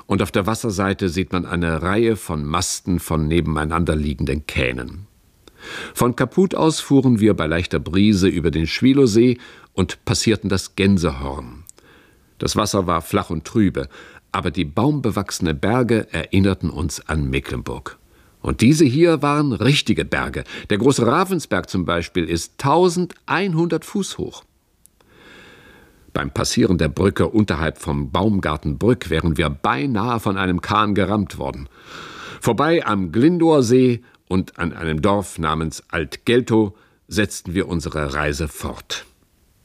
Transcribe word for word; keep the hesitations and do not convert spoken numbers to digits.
und auf der Wasserseite sieht man eine Reihe von Masten von nebeneinander liegenden Kähnen. Von Kaput aus fuhren wir bei leichter Brise über den Schwielowsee und passierten das Gänsehorn. Das Wasser war flach und trübe, aber die baumbewachsenen Berge erinnerten uns an Mecklenburg. Und diese hier waren richtige Berge. Der große Ravensberg zum Beispiel ist eintausendeinhundert Fuß hoch. Beim Passieren der Brücke unterhalb vom Baumgartenbrück wären wir beinahe von einem Kahn gerammt worden. Vorbei am Glindower See und an einem Dorf namens Alt-Geltow setzten wir unsere Reise fort.